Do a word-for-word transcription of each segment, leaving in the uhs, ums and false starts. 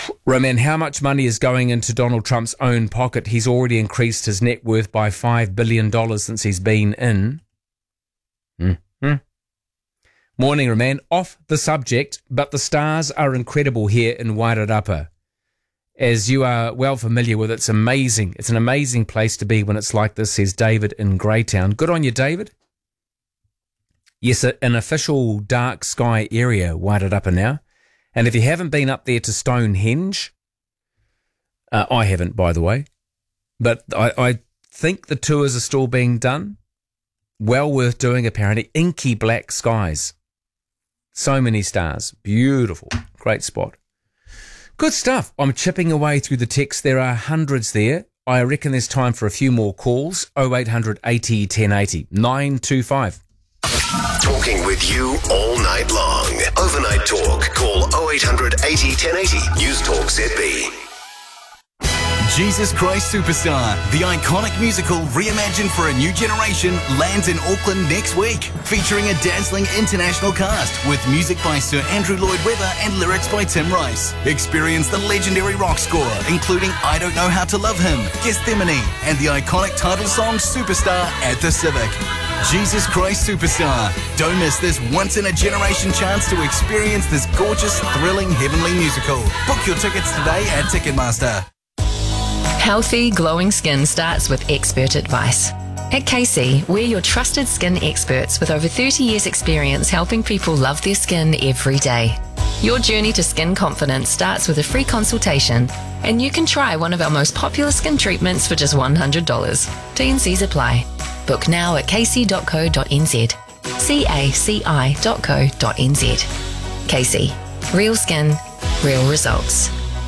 Roman, how much money is going into Donald Trump's own pocket? He's already increased his net worth by five billion dollars since he's been in. Mm-hmm. Morning, Roman. Off the subject, but the stars are incredible here in Wairarapa. As you are well familiar with, it's amazing. It's an amazing place to be when it's like this, says David in Greytown. Good on you, David. Yes, an official dark sky area, Wairarapa now. And if you haven't been up there to Stonehenge, uh, I haven't, by the way, but I, I think the tours are still being done. Well worth doing, apparently. Inky black skies. So many stars. Beautiful. Great spot. Good stuff. I'm chipping away through the text. There are hundreds there. I reckon there's time for a few more calls. oh eight hundred eighty ten eighty. nine two five. Talking with you all night long. Overnight Talk. Call oh eight hundred eighty ten eighty. News Talk Z B. Jesus Christ Superstar, the iconic musical reimagined for a new generation, lands in Auckland next week, featuring a dazzling international cast with music by Sir Andrew Lloyd Webber and lyrics by Tim Rice. Experience the legendary rock score, including I Don't Know How to Love Him, Gethsemane, and the iconic title song Superstar at the Civic. Jesus Christ Superstar. Don't miss this once-in-a-generation chance to experience this gorgeous, thrilling, heavenly musical. Book your tickets today at Ticketmaster. Healthy, glowing skin starts with expert advice. At K C, we're your trusted skin experts with over thirty years experience helping people love their skin every day. Your journey to skin confidence starts with a free consultation, and you can try one of our most popular skin treatments for just one hundred dollars. T and Cs apply. Book now at k c dot co dot n z. C A C I dot co dot n z. K C. Real skin, real results.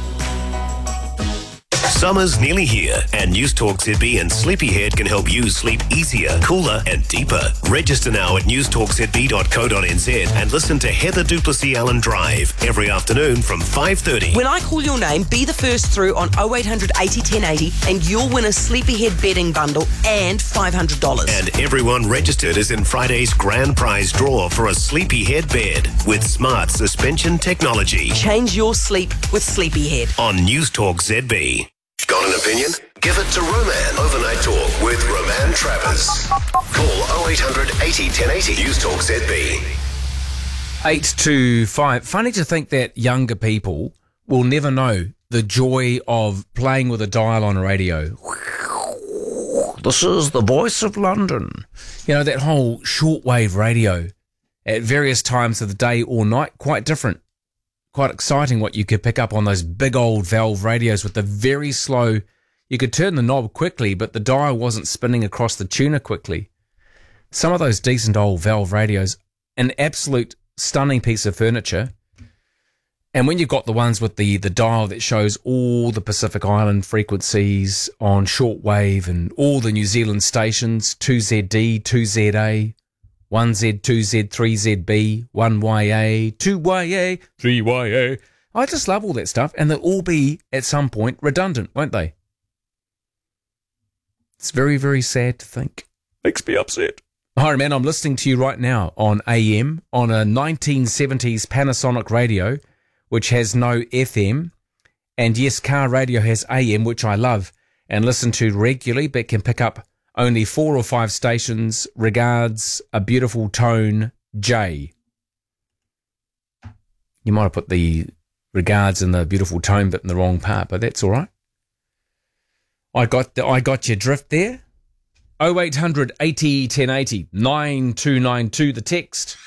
Summer's nearly here, and News Talk Z B and Sleepyhead can help you sleep easier, cooler, and deeper. Register now at news talk z b dot co dot n z and listen to Heather Duplessis Allen Drive every afternoon from five thirty. When I call your name, be the first through on oh eight hundred eighty ten eighty, and you'll win a Sleepyhead bedding bundle and five hundred dollars. And everyone registered is in Friday's grand prize draw for a Sleepyhead bed with smart suspension technology. Change your sleep with Sleepyhead. On News Talk Z B. Got an opinion? Give it to Roman. Overnight Talk with Roman Travers. Call oh eight hundred eighty ten eighty. News Talk Z B. eight two five. Funny to think that younger people will never know the joy of playing with a dial on a radio. This is the voice of London. You know, that whole shortwave radio at various times of the day or night, quite different. Quite exciting what you could pick up on those big old valve radios with the very slow, you could turn the knob quickly, but the dial wasn't spinning across the tuner quickly. Some of those decent old valve radios, an absolute stunning piece of furniture. And when you've got the ones with the, the dial that shows all the Pacific Island frequencies on shortwave and all the New Zealand stations, two Z D, two Z A, one Z, two Z, three Z B, one Y A, two Y A, three Y A. I just love all that stuff, and they'll all be, at some point, redundant, won't they? It's very, very sad to think. Makes me upset. Hi, man, I'm listening to you right now on A M on a nineteen seventies Panasonic radio, which has no F M. And yes, car radio has A M, which I love and listen to regularly, but can pick up only four or five stations. Regards, a beautiful tone, J. You might have put the regards and the beautiful tone bit in the wrong part, but that's all right. I got the, I got your drift there. oh eight hundred eighty ten eighty, nine two nine two, the text.